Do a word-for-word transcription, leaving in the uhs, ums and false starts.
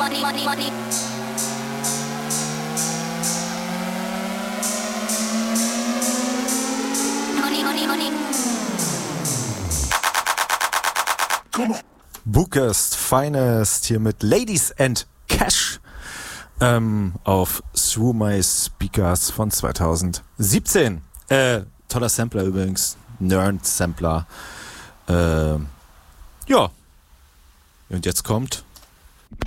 money, money, money. Money, money, money. Bookest Finest hier mit Ladies and Cash ähm, auf Through My Speakers von zweitausendsiebzehn. Äh, toller Sampler übrigens. Nerd Sampler. Äh, ja. Und jetzt kommt